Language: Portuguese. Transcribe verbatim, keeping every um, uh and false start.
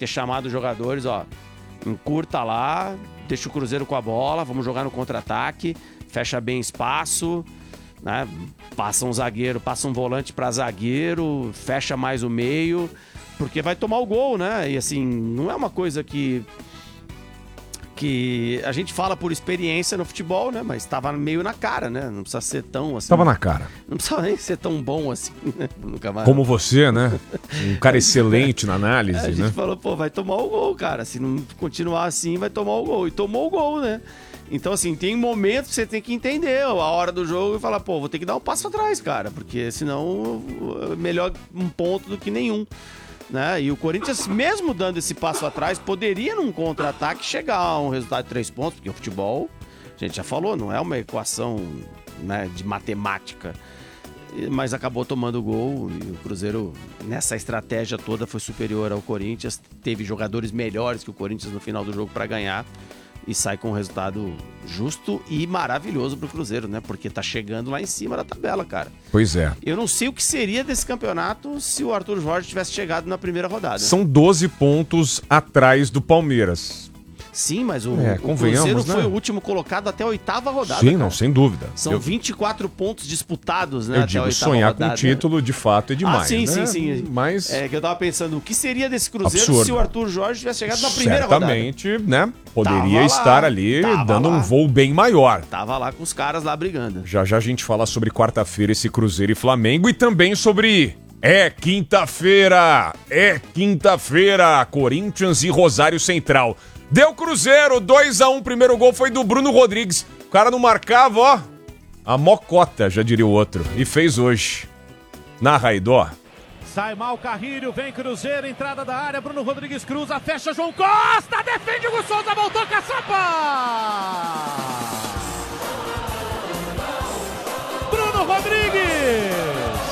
ter chamado os jogadores, ó, encurta lá, deixa o Cruzeiro com a bola, vamos jogar no contra-ataque, fecha bem espaço, né? Passa um zagueiro, passa um volante para zagueiro, fecha mais o meio, porque vai tomar o gol, né? E assim, não é uma coisa que que a gente fala por experiência no futebol, né? Mas tava meio na cara, né? Não precisa ser tão assim. Tava na cara. Não precisa nem ser tão bom assim, né? Nunca mais. Como você, né? Um cara excelente na análise, a gente né? falou, pô, vai tomar o gol, cara. Se não continuar assim, vai tomar o gol. E tomou o gol, né? Então, assim, tem momentos que você tem que entender a hora do jogo e falar, pô, vou ter que dar um passo atrás, cara. Porque senão é melhor um ponto do que nenhum. Né? E o Corinthians, mesmo dando esse passo atrás, poderia num contra-ataque chegar a um resultado de três pontos, porque o futebol, a gente já falou, não é uma equação, né, de matemática, mas acabou tomando o gol e o Cruzeiro, nessa estratégia toda, foi superior ao Corinthians, teve jogadores melhores que o Corinthians no final do jogo para ganhar e sai com um resultado justo e maravilhoso pro Cruzeiro, né? Porque tá chegando lá em cima da tabela, cara. Pois é. Eu não sei o que seria desse campeonato se o Arthur Jorge tivesse chegado na primeira rodada. São doze pontos atrás do Palmeiras. Sim, mas o, é, o Cruzeiro né? foi o último colocado até a oitava rodada. Sim, cara. não, sem dúvida. São eu, vinte e quatro pontos disputados, né? Eu até digo, a oitava sonhar rodada. com título, de fato, é demais. Ah, sim, né? sim, sim. Mas... É que eu tava pensando, o que seria desse Cruzeiro absurdo. se o Arthur Jorge tivesse chegado na primeira rodada? Certamente, né? Poderia Tava estar lá, ali tava dando lá. um voo bem maior. Tava lá com os caras lá brigando. Já já a gente fala sobre quarta-feira, esse Cruzeiro e Flamengo, e também sobre... É quinta-feira! É quinta-feira! Corinthians e Rosário Central. Deu Cruzeiro, dois a um, primeiro gol foi do Bruno Rodrigues. O cara não marcava, ó. A mocota, já diria o outro. E fez hoje. Na Raidó. Sai mal Carrilho, vem Cruzeiro, entrada da área, Bruno Rodrigues cruza, fecha João Costa, defende o Hugo Souza, voltou Caçapa!